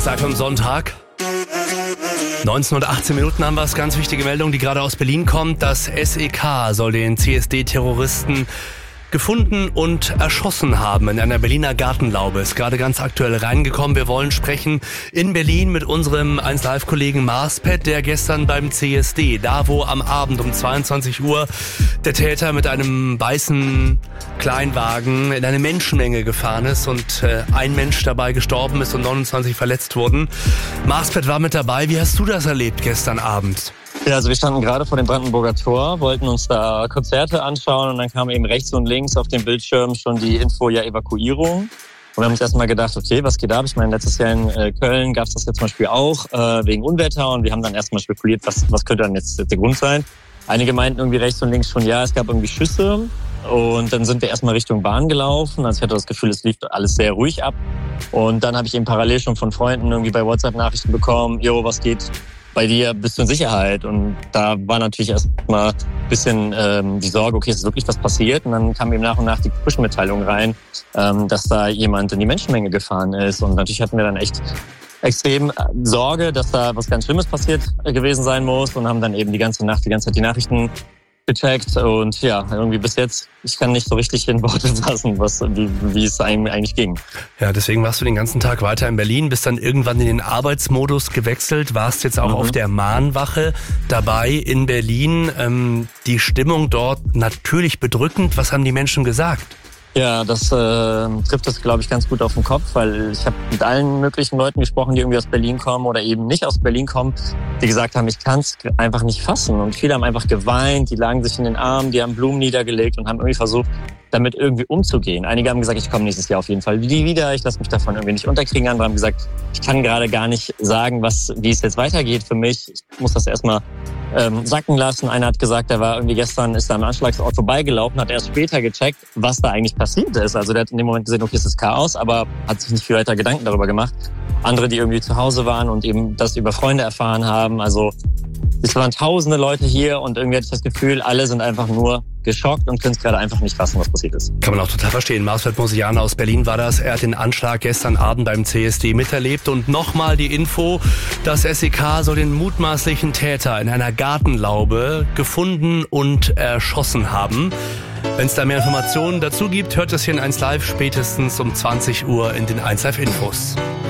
1 Live am Sonntag. 19:18 haben wir es. Ganz wichtige Meldung, die gerade aus Berlin kommt. Das SEK soll den CSD-Terroristen gefunden und erschossen haben in einer Berliner Gartenlaube. Ist gerade ganz aktuell reingekommen. Wir wollen sprechen in Berlin mit unserem 1Live-Kollegen Marspet, der gestern beim CSD, da wo am Abend um 22 Uhr der Täter mit einem weißen Kleinwagen in eine Menschenmenge gefahren ist und ein Mensch dabei gestorben ist und 29 verletzt wurden. Marspet war mit dabei. Wie hast du das erlebt gestern Abend? Ja, also wir standen gerade vor dem Brandenburger Tor, wollten uns da Konzerte anschauen und dann kam eben rechts und links auf dem Bildschirm schon die Info, ja, Evakuierung. Und wir haben uns erstmal gedacht, okay, was geht ab? Ich meine, letztes Jahr in Köln gab es das jetzt zum Beispiel auch wegen Unwetter und wir haben dann erstmal spekuliert, was könnte dann jetzt der Grund sein. Einige meinten irgendwie rechts und links schon, ja, es gab irgendwie Schüsse und dann sind wir erstmal Richtung Bahn gelaufen. Also ich hatte das Gefühl, es lief alles sehr ruhig ab und dann habe ich eben parallel schon von Freunden irgendwie bei WhatsApp Nachrichten bekommen, jo, was geht? Bei dir bist du in Sicherheit. Und da war natürlich erstmal ein bisschen die Sorge, okay, ist wirklich was passiert? Und dann kam eben nach und nach die Push-Mitteilung rein, dass da jemand in die Menschenmenge gefahren ist. Und natürlich hatten wir dann echt extrem Sorge, dass da was ganz Schlimmes passiert gewesen sein muss und haben dann eben die ganze Nacht, die ganze Zeit die Nachrichten gecheckt und ja, irgendwie bis jetzt, ich kann nicht so richtig in Worte fassen, wie es eigentlich ging. Ja, deswegen warst du den ganzen Tag weiter in Berlin, bist dann irgendwann in den Arbeitsmodus gewechselt, warst jetzt auch auf der Mahnwache dabei in Berlin. Die Stimmung dort natürlich bedrückend. Was haben die Menschen gesagt? Ja, das trifft das, glaube ich, ganz gut auf den Kopf, weil ich habe mit allen möglichen Leuten gesprochen, die irgendwie aus Berlin kommen oder eben nicht aus Berlin kommen, die gesagt haben, ich kann es einfach nicht fassen. Und viele haben einfach geweint, die lagen sich in den Armen, die haben Blumen niedergelegt und haben irgendwie versucht, damit irgendwie umzugehen. Einige haben gesagt, ich komme nächstes Jahr auf jeden Fall wieder, ich lasse mich davon irgendwie nicht unterkriegen. Andere haben gesagt, ich kann gerade gar nicht sagen, wie es jetzt weitergeht für mich. Ich muss das erstmal sacken lassen. Einer hat gesagt, er war irgendwie gestern, ist da am Anschlagsort vorbeigelaufen, hat erst später gecheckt, was da eigentlich passiert ist. Also der hat in dem Moment gesehen, okay, es ist Chaos, aber hat sich nicht viel weiter Gedanken darüber gemacht. Andere, die irgendwie zu Hause waren und eben das über Freunde erfahren haben. Also es waren tausende Leute hier und irgendwie hatte ich das Gefühl, alle sind einfach nur geschockt und können es gerade einfach nicht fassen, was passiert ist. Kann man auch total verstehen. Marspet Mosianer aus Berlin war das. Er hat den Anschlag gestern Abend beim CSD miterlebt. Und nochmal die Info, das SEK soll den mutmaßlichen Täter in einer Gartenlaube gefunden und erschossen haben. Wenn es da mehr Informationen dazu gibt, hört es hier in 1Live spätestens um 20 Uhr in den 1Live Infos.